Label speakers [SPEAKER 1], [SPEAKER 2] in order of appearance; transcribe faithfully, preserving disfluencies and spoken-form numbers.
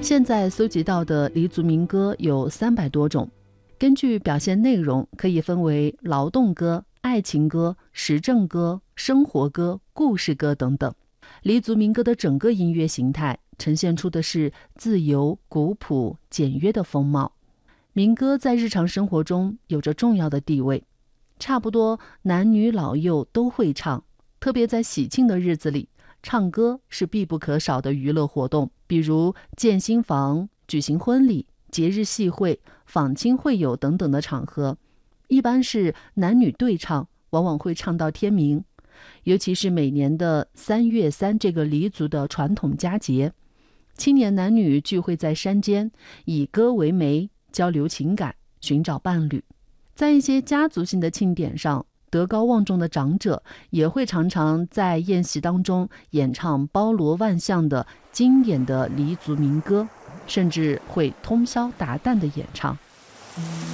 [SPEAKER 1] 现在搜集到的黎族民歌有三百多种，根据表现内容可以分为劳动歌、爱情歌、时政歌、生活歌、故事歌等等。黎族民歌的整个音乐形态呈现出的是自由、古朴、简约的风貌。民歌在日常生活中有着重要的地位，差不多男女老幼都会唱，特别在喜庆的日子里，唱歌是必不可少的娱乐活动，比如建新房、举行婚礼、节日系会、访亲会友等等的场合，一般是男女对唱，往往会唱到天明。尤其是每年的三月三这个黎族的传统佳节，青年男女聚会在山间，以歌为媒，交流情感，寻找伴侣。在一些家族性的庆典上，德高望重的长者也会常常在宴席当中演唱包罗万象的经典的黎族民歌，甚至会通宵达旦的演唱。